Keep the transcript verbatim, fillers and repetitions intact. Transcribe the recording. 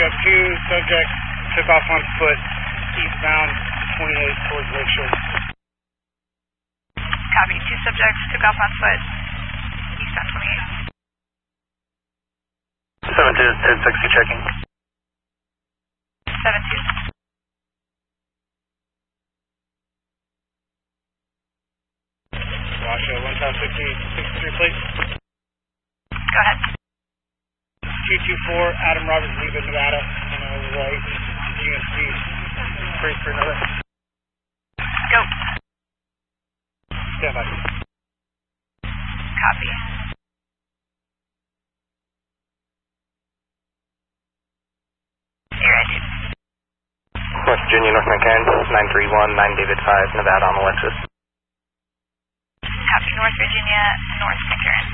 got two subjects took off on foot eastbound twenty-eight towards Lakeshore. Copy. Two subjects took off on foot eastbound twenty-eight. seven two, ten sixty checking. seven two. Washoe, one thousand fifty, sixty-three, please. Go ahead. two two four, Adam Roberts, Viva, Nevada, on a white G M C. Great for another. Go. Stand by. Copy. You're ready. West Virginia, North McCarran, nine three one, nine David five, Nevada on the Lexus. Copy. North Virginia, North McCarran.